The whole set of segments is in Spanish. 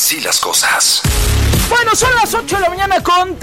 Así las cosas. Bueno, son las 8 de la mañana con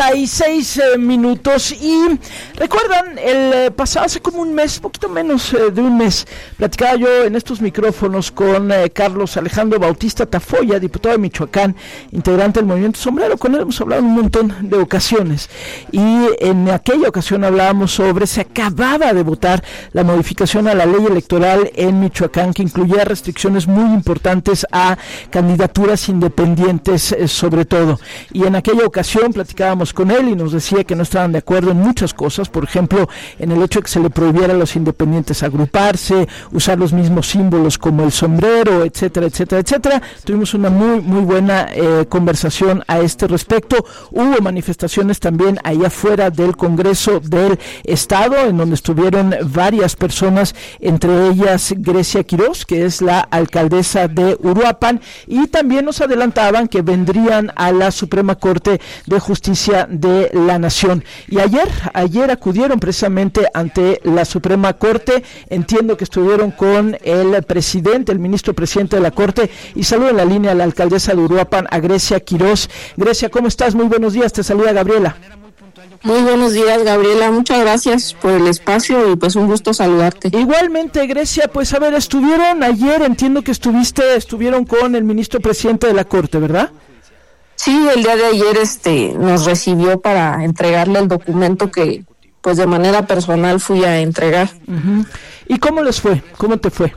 36 minutos y recuerdan, el pasado, hace como un mes, poquito menos de un mes, platicaba yo en estos micrófonos con Carlos Alejandro Bautista Tafoya, diputado de Michoacán, integrante del Movimiento Sombrero. Con él hemos hablado en un montón de ocasiones y en aquella ocasión hablábamos sobre, se acababa de votar la modificación a la ley electoral en Michoacán que incluía restricciones muy importantes a candidaturas independientes, sobre todo. Y en aquella ocasión platicábamos con él y nos decía que no estaban de acuerdo en muchas cosas, por ejemplo, en el hecho de que se le prohibiera a los independientes agruparse, usar los mismos símbolos como el sombrero, etcétera, etcétera, etcétera. Tuvimos una muy buena conversación a este respecto. Hubo manifestaciones también ahí afuera del Congreso del Estado, en donde estuvieron varias personas, entre ellas Grecia Quiroz, que es la alcaldesa de Uruapan, y también nos adelantaban que vendrían a la Suprema Corte de Justicia de la Nación. Y ayer acudieron precisamente ante la Suprema Corte. Entiendo que estuvieron con el presidente, el ministro presidente de la Corte, y saludo en la línea a la alcaldesa de Uruapan, a Grecia Quiroz. Grecia, ¿cómo estás? Muy buenos días, te saluda Gabriela. Muy buenos días, Gabriela, muchas gracias por el espacio y pues un gusto saludarte. Igualmente, Grecia, pues a ver, estuvieron ayer, entiendo que estuvieron con el ministro presidente de la Corte, ¿verdad? Sí, el día de ayer nos recibió para entregarle el documento que pues de manera personal fui a entregar. Uh-huh. ¿Y cómo les fue? ¿Cómo te fue?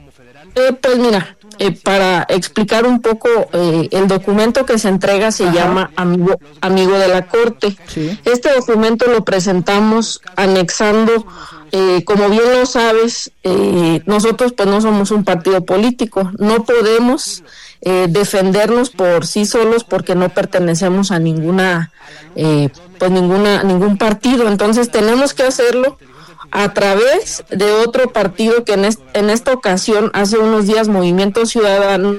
Pues mira, para explicar un poco, el documento que se entrega se llama Amigo de la Corte. Sí. Este documento lo presentamos anexando, como bien lo sabes, nosotros pues no somos un partido político, no podemos defendernos por sí solos porque no pertenecemos a ningún partido. Entonces tenemos que hacerlo a través de otro partido que en esta ocasión, hace unos días, Movimiento Ciudadano,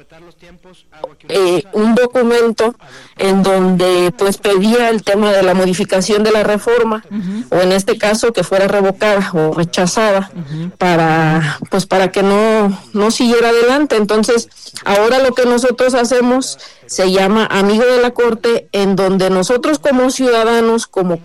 un documento en donde pues pedía el tema de la modificación de la reforma, uh-huh, o en este caso que fuera revocada o rechazada, uh-huh, para que no siguiera adelante. Entonces ahora lo que nosotros hacemos se llama Amigo de la Corte, en donde nosotros como ciudadanos, como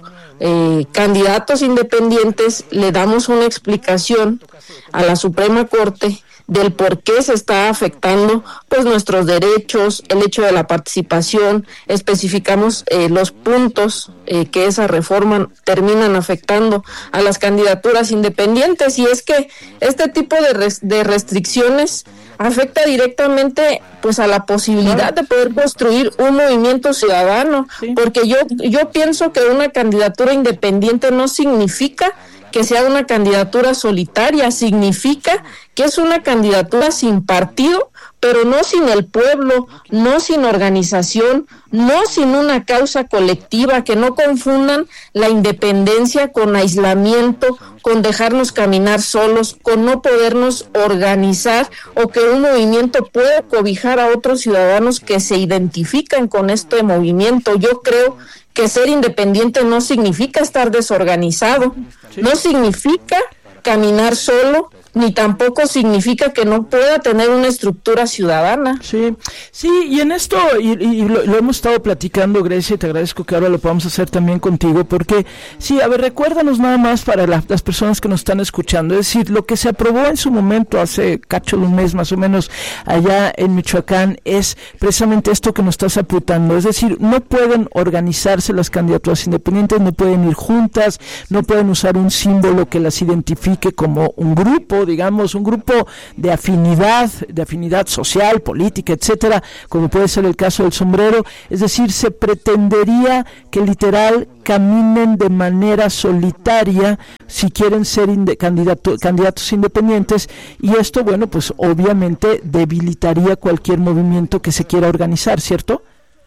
candidatos independientes, le damos una explicación a la Suprema Corte del por qué se está afectando pues nuestros derechos, el hecho de la participación. Especificamos los puntos que esa reforma terminan afectando a las candidaturas independientes, y es que este tipo de restricciones afecta directamente pues a la posibilidad de poder construir un movimiento ciudadano, sí, porque yo pienso que una candidatura independiente no significa que sea una candidatura solitaria, significa que es una candidatura sin partido, pero no sin el pueblo, no sin organización, no sin una causa colectiva. Que no confundan la independencia con aislamiento, con dejarnos caminar solos, con no podernos organizar, o que un movimiento pueda cobijar a otros ciudadanos que se identifican con este movimiento. Yo creo que ser independiente no significa estar desorganizado, no significa caminar solo, ni tampoco significa que no pueda tener una estructura ciudadana. Sí, y en esto, y lo hemos estado platicando, Grecia, y te agradezco que ahora lo podamos hacer también contigo, porque, sí, a ver, recuérdanos nada más para las personas que nos están escuchando, es decir, lo que se aprobó en su momento, hace cacho de un mes más o menos, allá en Michoacán, es precisamente esto que nos estás apuntando, es decir, no pueden organizarse las candidaturas independientes, no pueden ir juntas, no pueden usar un símbolo que las identifique como un grupo, digamos, un grupo de afinidad social, política, etcétera, como puede ser el caso del sombrero. Es decir, se pretendería que literal caminen de manera solitaria si quieren ser candidatos independientes, y esto, bueno, pues obviamente debilitaría cualquier movimiento que se quiera organizar, ¿cierto?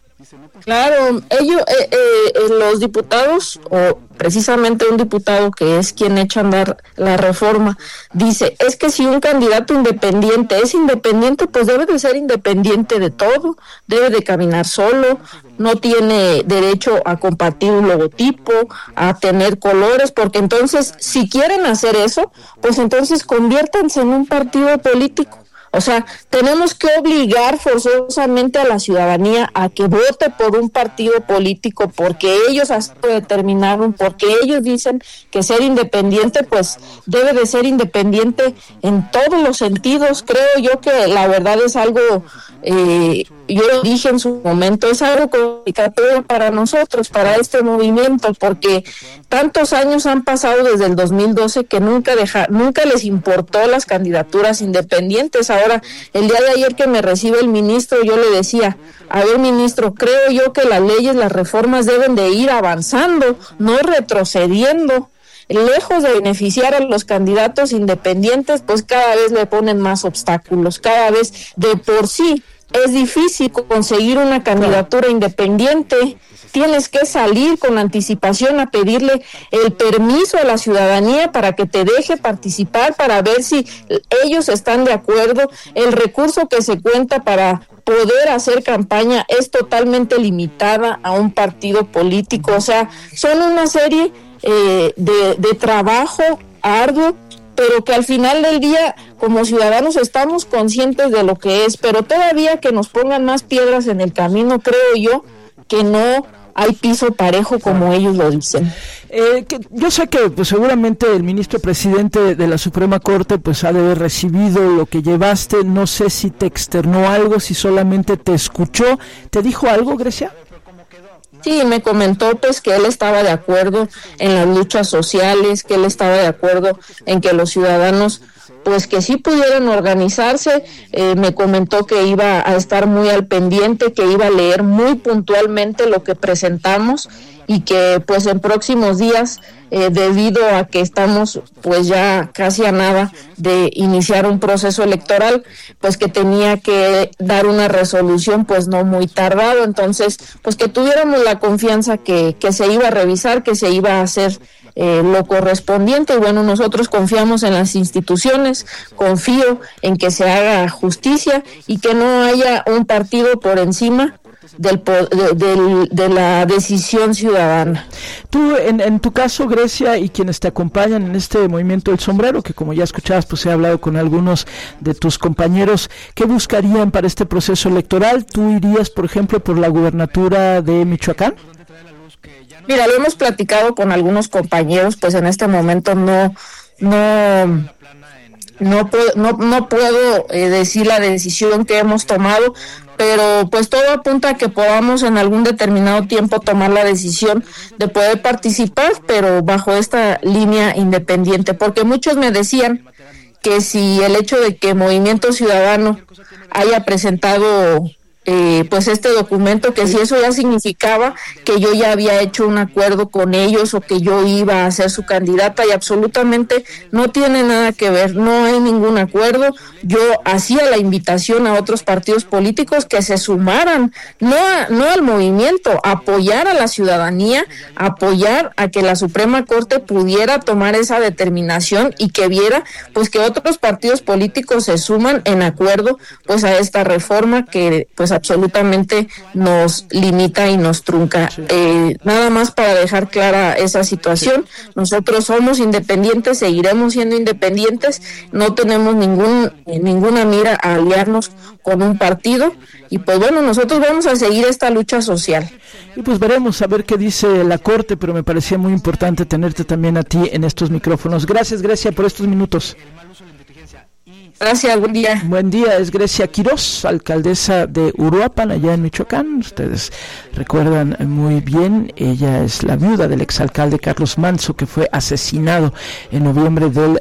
Claro, los diputados, o precisamente un diputado que es quien echa a andar la reforma, dice, es que si un candidato independiente es independiente, pues debe de ser independiente de todo, debe de caminar solo, no tiene derecho a compartir un logotipo, a tener colores, porque entonces, si quieren hacer eso, pues entonces conviértanse en un partido político. O sea, tenemos que obligar forzosamente a la ciudadanía a que vote por un partido político porque ellos así lo determinaron, porque ellos dicen que ser independiente, pues debe de ser independiente en todos los sentidos. Creo yo que la verdad es algo, yo lo dije en su momento, es algo complicado para nosotros, para este movimiento, porque tantos años han pasado desde el 2012 que nunca les importó las candidaturas independientes. Ahora, el día de ayer que me recibe el ministro, yo le decía, a ver, ministro, creo yo que las leyes, las reformas deben de ir avanzando, no retrocediendo. Lejos de beneficiar a los candidatos independientes, pues cada vez le ponen más obstáculos, cada vez de por sí es difícil conseguir una candidatura independiente. Tienes que salir con anticipación a pedirle el permiso a la ciudadanía para que te deje participar, para ver si ellos están de acuerdo. El recurso que se cuenta para poder hacer campaña es totalmente limitada a un partido político. O sea, son una serie de trabajo arduo, pero que al final del día, como ciudadanos, estamos conscientes de lo que es, pero todavía que nos pongan más piedras en el camino, creo yo que no hay piso parejo como ellos lo dicen. Yo sé que pues seguramente el ministro presidente de la Suprema Corte pues ha de haber recibido lo que llevaste, no sé si te externó algo, si solamente te escuchó. ¿Te dijo algo, Grecia? Sí, me comentó pues que él estaba de acuerdo en las luchas sociales, que él estaba de acuerdo en que los ciudadanos pues que sí pudieran organizarse. Me comentó que iba a estar muy al pendiente, que iba a leer muy puntualmente lo que presentamos y que pues en próximos días, debido a que estamos pues ya casi a nada de iniciar un proceso electoral, pues que tenía que dar una resolución pues no muy tardado. Entonces pues que tuviéramos la confianza que se iba a revisar, que se iba a hacer lo correspondiente. Y bueno, nosotros confiamos en las instituciones, confío en que se haga justicia y que no haya un partido por encima de la decisión ciudadana. Tú, en tu caso, Grecia, y quienes te acompañan en este movimiento del sombrero, que como ya escuchabas, pues he hablado con algunos de tus compañeros, ¿qué buscarían para este proceso electoral? ¿Tú irías, por ejemplo, por la gubernatura de Michoacán? Mira, lo hemos platicado con algunos compañeros, pues en este momento no puedo decir la decisión que hemos tomado, pero pues todo apunta a que podamos en algún determinado tiempo tomar la decisión de poder participar, pero bajo esta línea independiente, porque muchos me decían que si el hecho de que Movimiento Ciudadano haya presentado pues este documento, que si eso ya significaba que yo ya había hecho un acuerdo con ellos o que yo iba a ser su candidata, y absolutamente no tiene nada que ver, no hay ningún acuerdo. Yo hacía la invitación a otros partidos políticos que se sumaran, no al movimiento, apoyar a la ciudadanía, apoyar a que la Suprema Corte pudiera tomar esa determinación y que viera pues que otros partidos políticos se suman en acuerdo pues a esta reforma que pues absolutamente nos limita y nos trunca. Nada más para dejar clara esa situación, nosotros somos independientes, seguiremos siendo independientes, no tenemos ninguna mira a aliarnos con un partido, y pues bueno, nosotros vamos a seguir esta lucha social. Y pues veremos a ver qué dice la Corte, pero me parecía muy importante tenerte también a ti en estos micrófonos. Gracias, Grecia, por estos minutos. Gracias, buen día. Buen día, es Grecia Quirós, alcaldesa de Uruapan, allá en Michoacán. Ustedes recuerdan muy bien, ella es la viuda del exalcalde Carlos Manso, que fue asesinado en noviembre del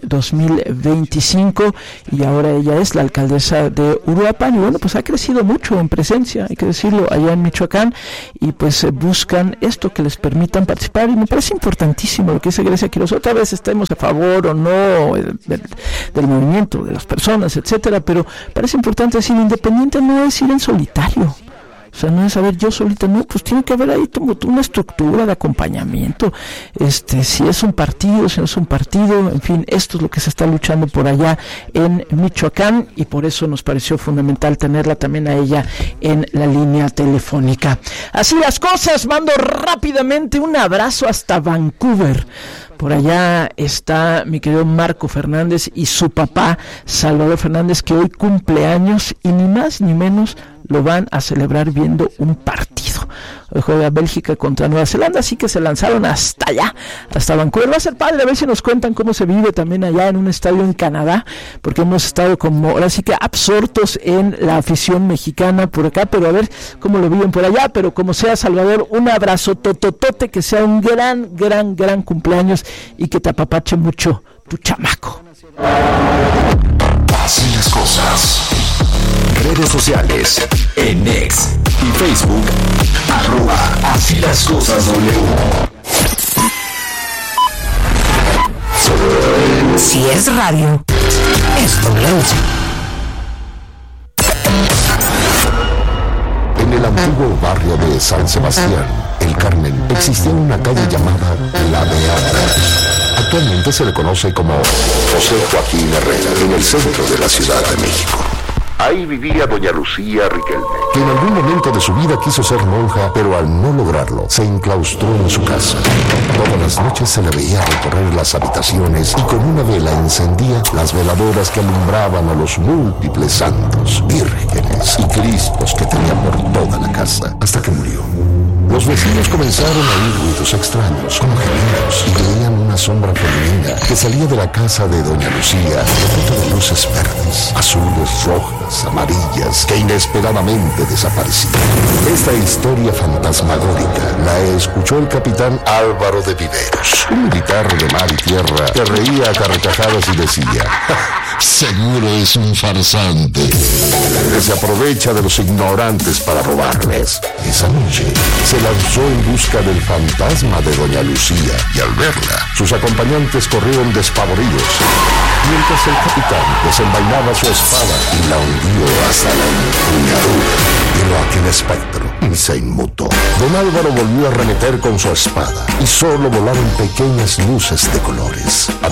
2025, y ahora ella es la alcaldesa de Uruapan. Y bueno, pues ha crecido mucho en presencia, hay que decirlo, allá en Michoacán, y pues buscan esto, que les permitan participar, y me parece importantísimo lo que dice Grecia Quirós. Otra vez estemos a favor o no del movimiento, de las personas, etcétera, pero parece importante decir, independiente no es ir en solitario. O sea, no es saber yo solita, no, pues tiene que haber ahí una estructura de acompañamiento, si es un partido, si no es un partido, en fin, esto es lo que se está luchando por allá en Michoacán, y por eso nos pareció fundamental tenerla también a ella en la línea telefónica. Así las cosas, mando rápidamente un abrazo hasta Vancouver Por allá está mi querido Marco Fernández y su papá Salvador Fernández, que hoy cumple años y ni más ni menos lo van a celebrar viendo un partido. Hoy juega Bélgica contra Nueva Zelanda, así que se lanzaron hasta allá, hasta Vancouver. Va a ser padre, a ver si nos cuentan cómo se vive también allá en un estadio en Canadá, porque hemos estado como ahora sí que absortos en la afición mexicana por acá, pero a ver cómo lo viven por allá. Pero como sea, Salvador, un abrazo tototote, que sea un gran cumpleaños y que te apapache mucho tu chamaco. Así las cosas. Redes sociales, en X y Facebook, @Así las cosas W. Si es radio, es W. En el antiguo barrio de San Sebastián, El Carmen, existía una calle llamada La Beata. Actualmente se le conoce como José Joaquín Herrera, en el centro de la Ciudad de México. Ahí vivía doña Lucía Riquelme, que en algún momento de su vida quiso ser monja, pero al no lograrlo, se enclaustró en su casa. Todas las noches se le veía recorrer las habitaciones y con una vela encendía las veladoras que alumbraban a los múltiples santos, vírgenes y cristos que tenía por toda la casa, hasta que murió. Los vecinos comenzaron a oír ruidos extraños, como gemidos, y veían una sombra femenina que salía de la casa de doña Lucía, repleto de luces verdes, azules, rojas, amarillas, que inesperadamente desaparecían. Esta historia fantasmagórica la escuchó el capitán Álvaro de Viveros, un militar de mar y tierra que reía a carcajadas y decía: seguro es un farsante que se aprovecha de los ignorantes para robarles. Esa noche se lanzó en busca del fantasma de doña Lucía y al verla, sus acompañantes corrieron despavoridos, mientras el capitán desenvainaba su espada y la hundió hasta la empuñadura. Pero aquel espectro se inmutó. Don Álvaro volvió a arremeter con su espada y solo volaron pequeñas luces de colores.